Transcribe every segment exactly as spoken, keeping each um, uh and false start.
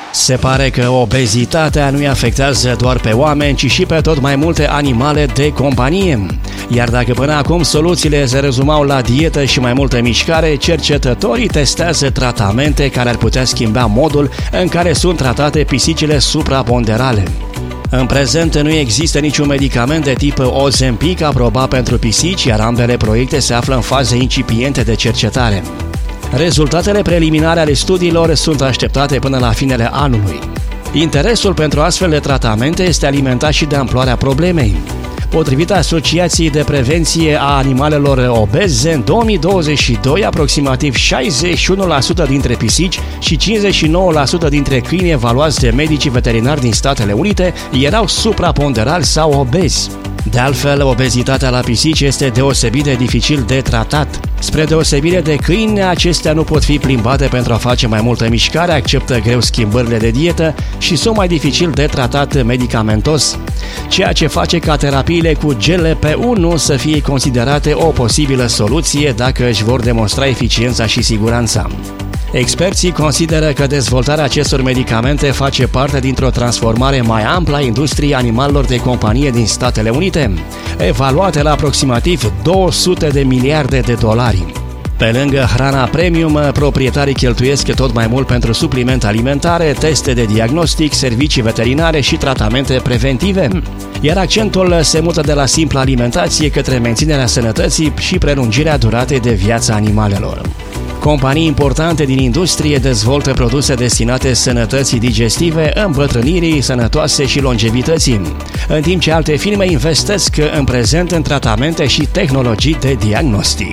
Se pare că obezitatea nu-i afectează doar pe oameni, ci și pe tot mai multe animale de companie. Iar dacă până acum soluțiile se rezumau la dietă și mai multă mișcare, cercetătorii testează tratamente care ar putea schimba modul în care sunt tratate pisicile supraponderale. În prezent nu există niciun medicament de tip Ozempic aprobat pentru pisici, iar ambele proiecte se află în faze incipiente de cercetare. Rezultatele preliminare ale studiilor sunt așteptate până la finele anului. Interesul pentru astfel de tratamente este alimentat și de amploarea problemei. Potrivit Asociației de Prevenție a Animalelor Obeze, în două mii douăzeci și doi, aproximativ șaizeci și unu la sută dintre pisici și cincizeci și nouă la sută dintre câini evaluați de medicii veterinari din Statele Unite erau supraponderali sau obezi. De altfel, obezitatea la pisici este deosebit de dificil de tratat. Spre deosebire de câini, acestea nu pot fi plimbate pentru a face mai multă mișcare, acceptă greu schimbările de dietă și sunt mai dificil de tratat medicamentos, ceea ce face ca terapiile cu G L P unu să fie considerate o posibilă soluție dacă își vor demonstra eficiența și siguranța. Experții consideră că dezvoltarea acestor medicamente face parte dintr-o transformare mai amplă a industriei animalelor de companie din Statele Unite, evaluate la aproximativ două sute de miliarde de dolari. Pe lângă hrana premium, proprietarii cheltuiesc tot mai mult pentru suplimente alimentare, teste de diagnostic, servicii veterinare și tratamente preventive, iar accentul se mută de la simpla alimentație către menținerea sănătății și prelungirea duratei de viață a animalelor. Companii importante din industrie dezvoltă produse destinate sănătății digestive, îmbătrânirii sănătoase și longevității, în timp ce alte firme investesc în prezent în tratamente și tehnologii de diagnostic.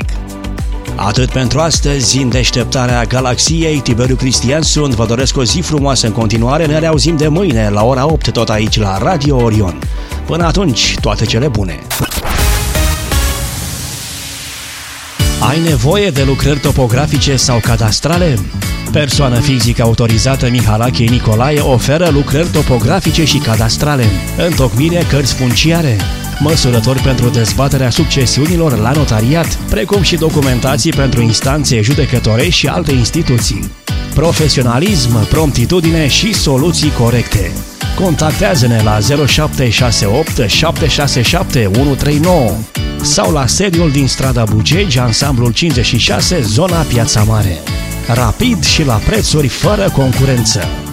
Atât pentru astăzi, în deșteptarea galaxiei, Tiberiu Cristian sunt, vă doresc o zi frumoasă în continuare, ne reauzim de mâine la ora opt tot aici la Radio Orion. Până atunci, toate cele bune! Ai nevoie de lucrări topografice sau cadastrale? Persoană fizică autorizată Mihalache Nicolae oferă lucrări topografice și cadastrale, întocmire cărți funciare, măsurători pentru dezbaterea succesiunilor la notariat, precum și documentații pentru instanțe judecătorești și alte instituții. Profesionalism, promptitudine și soluții corecte. Contactează-ne la zero șapte șase opt șapte șase șapte unu trei nouă sau la sediul din strada Bugegi, ansamblul cincizeci și șase, zona Piața Mare. Rapid și la prețuri fără concurență.